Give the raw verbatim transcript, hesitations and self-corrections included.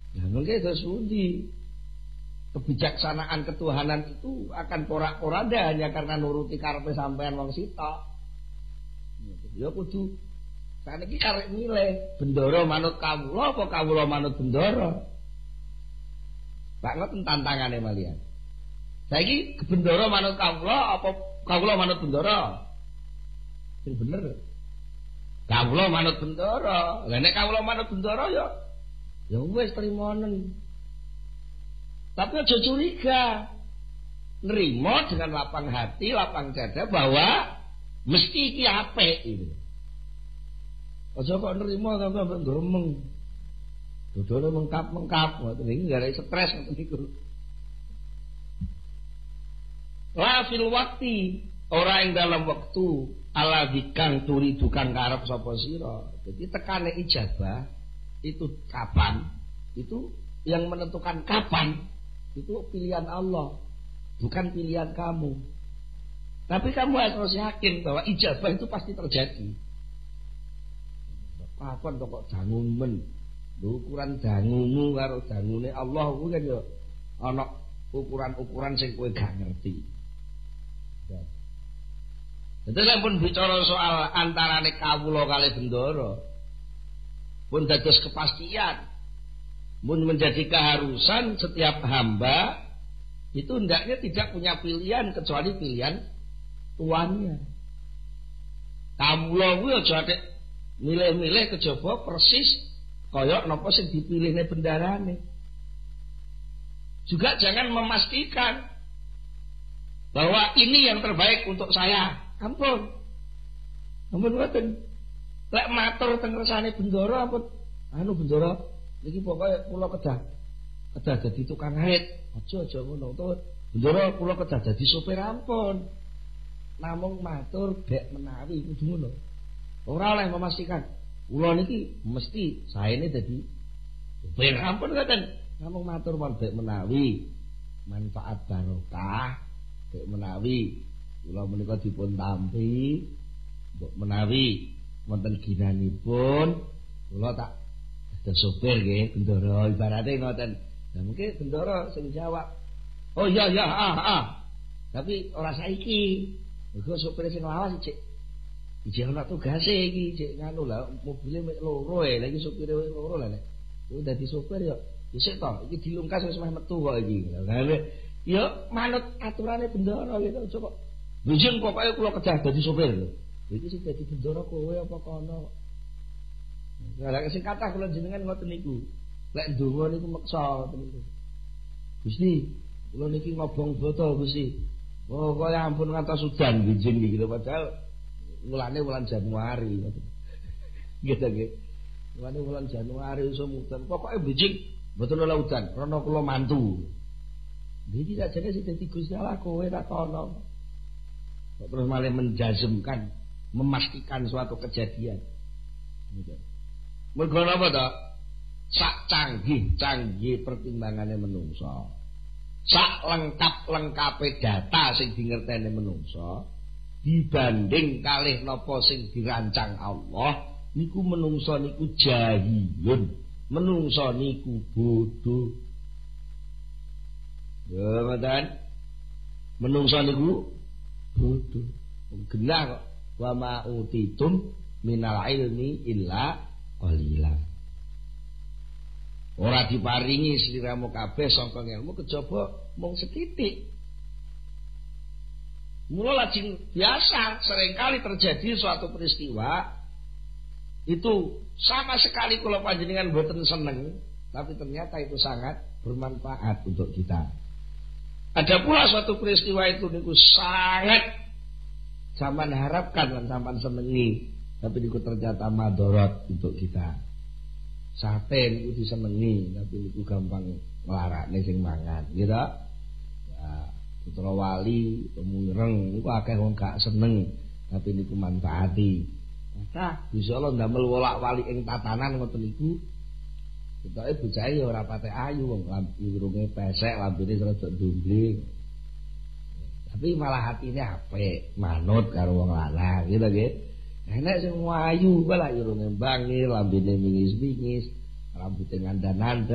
Ya mungkin itu sundi. Kebijaksanaan ketuhanan itu akan porak-poranda hanya karena nuruti karepe sampean wong sitok. Ya kudu saniki karek milih bendoro manut kawula apa kawula manut bendoro. Pak ngoten tantangane malian. Saiki bendoro manut kawula apa kawula manut bendoro? Sing bener. Kawula manut bendoro. Lah nek kawula manut bendoro ya ya wis trimonen. Tapi aja curiga. Nerima dengan lapang hati, lapang dada bahwa mesti iki apik iki. Aja kok nerima sampe gremeng. Dodone mengkap-mengkap ngoten iki gara stres ngoten niku. La fil waqti, ora ing dalam waktu ala dikang turi dukang karep sapa sira. Jadi tekane ijabah itu kapan? Itu yang menentukan kapan itu pilihan Allah, bukan pilihan kamu. Tapi kamu harus yakin bahwa ijabah itu pasti terjadi. Kapan kok dangun men? Ukuran dangunmu karo dangune Allah kuwi kan ya ana ukuran-ukuran sing kowe gak ngerti. Jadi saya pun bicara soal antarane kawula kali bendoro, pun dados kepastian, pun menjadi keharusan setiap hamba itu hendaknya tidak punya pilihan kecuali pilihan tuannya. Kawula kuwi aja nek milih-milih kejaba persis kaya napa sing dipilihne bendarane. Juga jangan memastikan bahwa ini yang terbaik untuk saya. Ampun. Ampun ngoten. Lek matur teng kersane bendoro ampun. Anu bendoro niki pokoke kula kedah kedah dadi tukang haid. Aja-aja ngono to. Bendoro kula kedah dadi sopir ampun. Namung matur bek menawi kudu ngono. Ora oleh memastikan kula niki mesti saene dadi sopir ampun ngoten. Namung matur bek menawi manfaat barokah bek menawi kula menika dipun tampi mbok menawi wonten ginanipun kula tak dados sopir nggih bendoro ibarate ngoten. Lah mungkin bendoro sing jawab, "Oh iya ya, ah ah." Tapi ora saiki. Mergo sopir sing lawas cek iki ana tugase iki cek nganu lah mobile mek loro e, lha iki sopire loro lah nek. Kuwi dadi sopir ya isik to, iki dilungkas wis meh metu kok iki. Lah ya manut aturane bendoro gitu aja kok. Bijeng pokoke kula kedah dadi sopir lho. Iki sing dadi bendoro kowe apa kono. Lah lek sing kathah kula jenengan ngoten niku. Lek ndonga niku meksa ngoten niku. Gusti, kula niki ngobong boto Gusti. Oh, kaya ampun ngantos udan bijeng iki lho padahal mulane wulan Januari ngoten. Nggih ta nggih. Mulane wulan Januari iso udan. Pokoke bijeng mboten ana udan, krana kula mantu. Iki sajane sing dadi Gusti Allah kowe tak kono. Terus malah menjazmkan, memastikan suatu kejadian. Mergo napa to? Sak canggih-canggih pertimbangannya menungso. Sak lengkap-lengkape data sing dingerteni menungso dibanding kalih napa sing dirancang Allah, niku menungso niku jahilun. Menungso niku bodoh. Ya, ngoten. Menungso niku bodoh. Genah kok wa ma utitum minal ilmi illa qalilan. Ora diparingi sliramu kabeh sangka ilmu kejaba mung setitik. Mula lajeng biasa seringkali terjadi suatu peristiwa itu sama sekali kula panjenengan boten seneng, tapi ternyata itu sangat bermanfaat untuk kita. Ada pula suatu peristiwa itu niku sangat zaman harapkan lan sampean senengi, tapi niku ternyata madharat untuk kita. Sate niku disenengi, tapi niku gampang nglarakne sing mangan, gitu. Ya, putra wali, pemireng niku akeh wong gak seneng, tapi niku manfaati. Nah, Gusti Allah ndamel wolak-walik ing tatanan ngoten niku. Ketoke bocah ya ora patek ayu wong irunge pesek, lambene rada ndomble. Tapi malah hatine apik, manut karo wong lanang, gitu nggih. Enek sing ayu kuwi lah irunge mbangir, lambene mingis-mingis, rambute nganda-nanda.